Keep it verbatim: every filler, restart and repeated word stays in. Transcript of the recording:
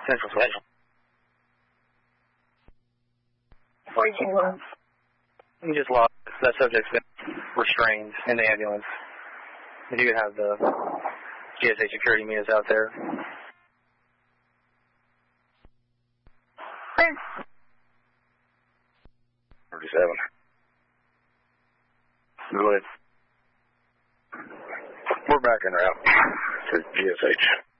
Central Central. forty-one. You just lost. That subject's been restrained in the ambulance. You do have the G S A security meters out there. Where? thirty-seven. Go ahead. We're back en route to G S H.